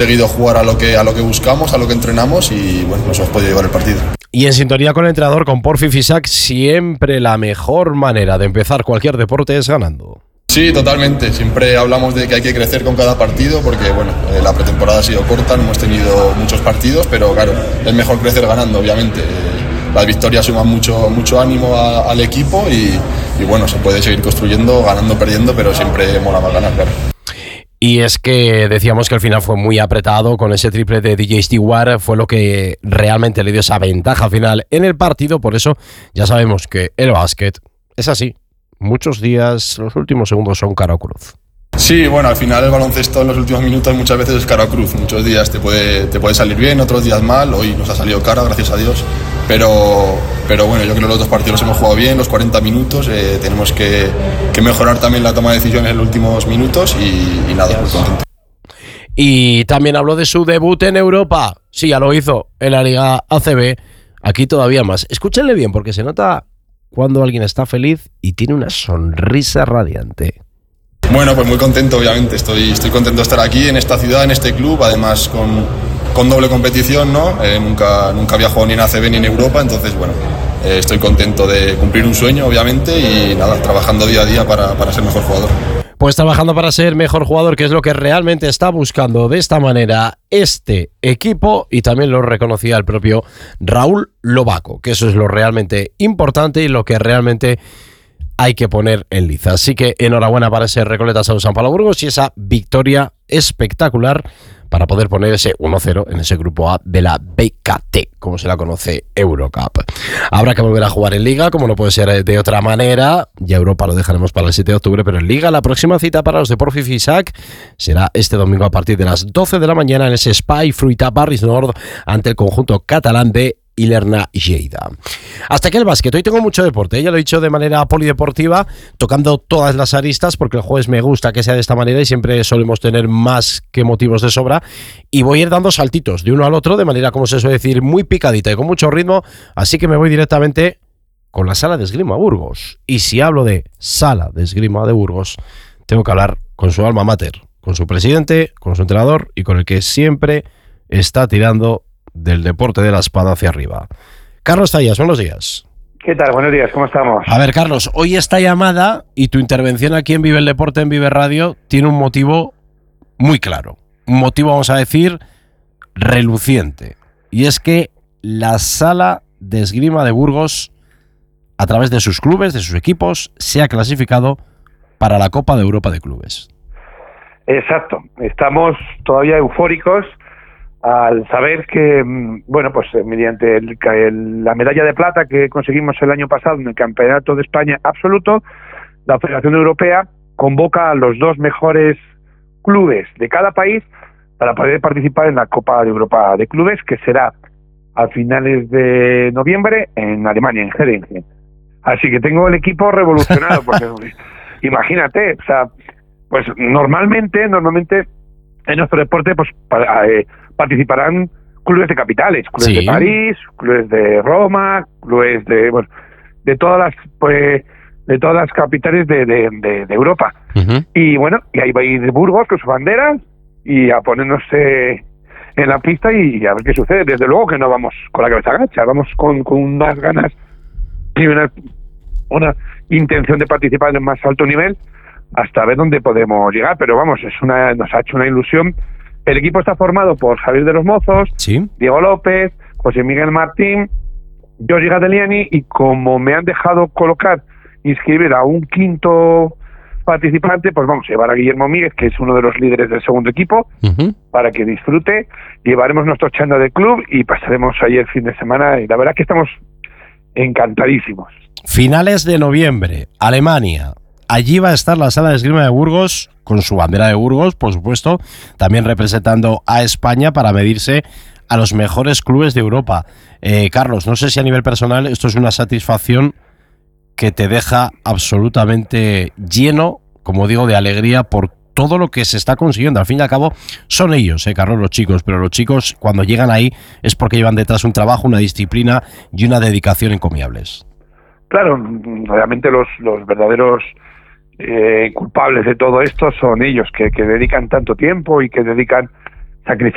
conseguido jugar a lo que buscamos, a lo que entrenamos y bueno, nos hemos podido llevar el partido. Y en sintonía con el entrenador, con Porfi Fisac, siempre la mejor manera de empezar cualquier deporte es ganando. Sí, totalmente. Siempre hablamos de que hay que crecer con cada partido porque bueno, la pretemporada ha sido corta, no hemos tenido muchos partidos, pero claro, es mejor crecer ganando, obviamente. Las victorias suman mucho ánimo al equipo y bueno, se puede seguir construyendo, ganando, perdiendo, pero siempre mola más ganar, claro. Y es que decíamos que al final fue muy apretado con ese triple de DJ Stewart, fue lo que realmente le dio esa ventaja final en el partido, por eso ya sabemos que el básquet es así. Muchos días, los últimos segundos son cara o cruz. Sí, bueno, al final el baloncesto en los últimos minutos muchas veces es cara o cruz. Muchos días te puede salir bien, otros días mal. Hoy nos ha salido cara, gracias a Dios. Pero bueno, yo creo que los dos partidos los hemos jugado bien, los 40 minutos. Tenemos que mejorar también la toma de decisiones en los últimos minutos y nada, muy contento. Y también habló de su debut en Europa. Sí, ya lo hizo en la Liga ACB. Aquí todavía más. Escúchenle bien porque se nota cuando alguien está feliz y tiene una sonrisa radiante. Bueno, pues muy contento, obviamente. Estoy contento de estar aquí, en esta ciudad, en este club, además con doble competición, ¿no? Nunca había jugado ni en ACB ni en Europa, entonces, bueno, estoy contento de cumplir un sueño, obviamente, y nada, trabajando día a día para ser mejor jugador. Pues trabajando para ser mejor jugador, que es lo que realmente está buscando de esta manera este equipo, y también lo reconocía el propio Raúl Lobaco, que eso es lo realmente importante y lo que realmente hay que poner en liza. Así que enhorabuena para ese Recoletas San Pablo Burgos y esa victoria espectacular para poder poner ese 1-0 en ese grupo A de la BKT, como se la conoce, Eurocup. Habrá que volver a jugar en Liga, como no puede ser de otra manera. Ya Europa lo dejaremos para el 7 de octubre, pero en Liga la próxima cita para los de Porfi Fisac será este domingo a partir de las 12 de la mañana en ese Spy Fruita Barris Nord ante el conjunto catalán de Ilerna Lleida. Hasta aquí el básquet. Hoy tengo mucho deporte, ya lo he dicho de manera polideportiva, tocando todas las aristas, porque el jueves me gusta que sea de esta manera y siempre solemos tener más que motivos de sobra, y voy a ir dando saltitos de uno al otro de manera, como se suele decir, muy picadita y con mucho ritmo, así que me voy directamente con la Sala de Esgrima Burgos. Y si hablo de Sala de Esgrima de Burgos, tengo que hablar con su alma mater, con su presidente, con su entrenador y con el que siempre está tirando del deporte de la espada hacia arriba. Carlos Zayas, buenos días. ¿Qué tal? Buenos días, ¿cómo estamos? A ver, Carlos, hoy esta llamada y tu intervención aquí en Vive el Deporte, en Vive Radio, tiene un motivo muy claro. Un motivo, vamos a decir, reluciente. Y es que la Sala de Esgrima de Burgos, a través de sus clubes, de sus equipos, se ha clasificado para la Copa de Europa de Clubes. Exacto. Estamos todavía eufóricos al saber que, bueno, pues mediante la medalla de plata que conseguimos el año pasado en el Campeonato de España absoluto, la Federación Europea convoca a los dos mejores clubes de cada país para poder participar en la Copa de Europa de Clubes, que será a finales de noviembre en Alemania, en Heringen. Así que tengo el equipo revolucionado, porque imagínate, o sea, pues normalmente en nuestro deporte pues participarán clubes de capitales, clubes de París, clubes de Roma, clubes de, bueno, de todas las capitales de Europa. Uh-huh. Y bueno, y ahí va a ir Burgos con su bandera y a ponernos en la pista y a ver qué sucede. Desde luego que no vamos con la cabeza agacha, vamos con unas ganas y una intención de participar en el más alto nivel hasta ver dónde podemos llegar, pero vamos, nos ha hecho una ilusión. El equipo está formado por Javier de los Mozos, ¿sí?, Diego López, José Miguel Martín, Jorge Gadeliani, y como me han dejado inscribir a un quinto participante, pues vamos a llevar a Guillermo Míguez, que es uno de los líderes del segundo equipo, uh-huh, para que disfrute. Llevaremos nuestro chándal de club y pasaremos ahí el fin de semana, y la verdad que estamos encantadísimos. Finales de noviembre, Alemania. Allí va a estar la Sala de Esgrima de Burgos, con su bandera de Burgos, por supuesto, también representando a España para medirse a los mejores clubes de Europa. Carlos, no sé si a nivel personal esto es una satisfacción que te deja absolutamente lleno, como digo, de alegría por todo lo que se está consiguiendo. Al fin y al cabo, son ellos, Carlos, los chicos, pero los chicos cuando llegan ahí es porque llevan detrás un trabajo, una disciplina y una dedicación encomiables. Claro, realmente los verdaderos culpables de todo esto son ellos, que dedican tanto tiempo y que dedican